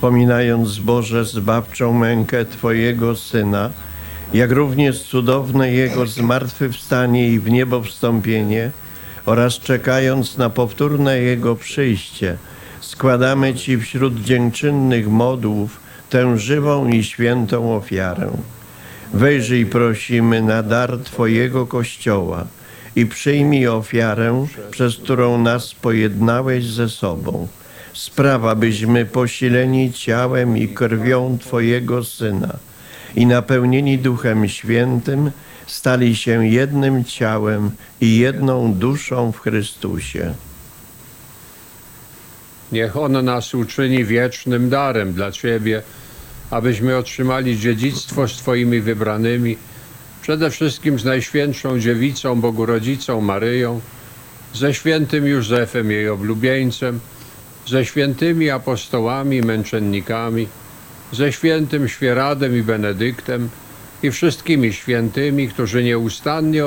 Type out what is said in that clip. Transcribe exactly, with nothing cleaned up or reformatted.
wspominając, Boże, zbawczą mękę Twojego Syna, jak również cudowne Jego zmartwychwstanie i w niebo wstąpienie oraz czekając na powtórne Jego przyjście, składamy Ci wśród dziękczynnych modłów tę żywą i świętą ofiarę. Wejrzyj, prosimy, na dar Twojego Kościoła i przyjmij ofiarę, przez którą nas pojednałeś ze sobą. Spraw, abyśmy posileni ciałem i krwią Twojego Syna i napełnieni Duchem Świętym stali się jednym ciałem i jedną duszą w Chrystusie. Niech On nas uczyni wiecznym darem dla Ciebie, abyśmy otrzymali dziedzictwo z Twoimi wybranymi, przede wszystkim z Najświętszą Dziewicą Bogurodzicą Maryją, ze świętym Józefem, jej oblubieńcem, ze świętymi apostołami, męczennikami, ze świętym Świeradem i Benedyktem i wszystkimi świętymi, którzy nieustannie